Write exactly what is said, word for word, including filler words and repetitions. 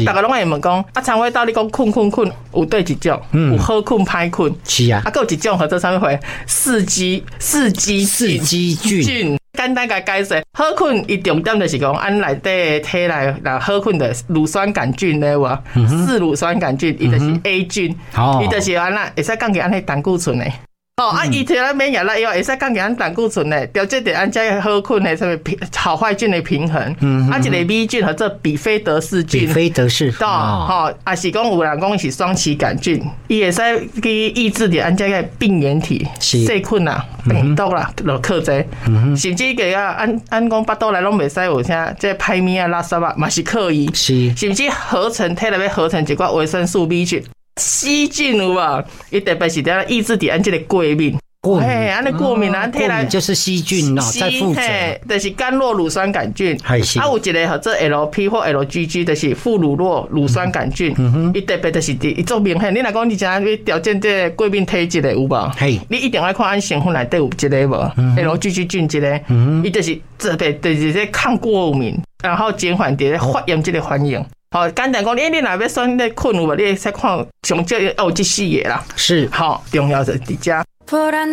大家拢会问讲，啊，肠胃道你讲困困困有对几种？嗯，有好困歹困。 是啊， 啊，还有一种和这上面会四肌四肌四肌菌。 简单甲解释，好困伊重点就是讲，咱内底体内若好困的乳酸杆菌咧有啊，四乳酸杆菌，伊就是 A 菌，伊就是安那会使降低咱迄胆固醇的。哦，啊，伊摕咱免药了以后，会使降低咱胆固醇的，调节着咱这好困的什么好坏菌的平衡。嗯，啊，一个 B 菌和这比菲德氏菌， 比菲德氏， 对，吼，啊是讲有人讲是双歧杆菌，伊会使去抑制着咱这个病原体、细菌啦、病毒啦，落克制，甚至个啊，按按讲巴肚内拢袂使有啥，这歹物啊、垃圾啊，嘛是可以，是，甚至合成体内要合成一寡维生素 B 菌。细菌有无？伊特别是在抑制伫咱这个过敏。过敏，哎，安尼过敏啊，体内就是细菌哦，在负责， 就是甘酪乳酸杆菌。啊，有一个和这 L P 或 L G G， 就是副乳酪乳酸杆菌。伊特别就是伊做明显，你若讲你想要调节这过敏体质的有无？你一定要看咱成分内底有一个无 L G G 菌一个，伊就是特别就是在抗过敏，然后减缓伫发炎这个反应。好，简单讲，你你若要选你困有无？你会使看上少要有这四个啦。是，好，重要是伫遮。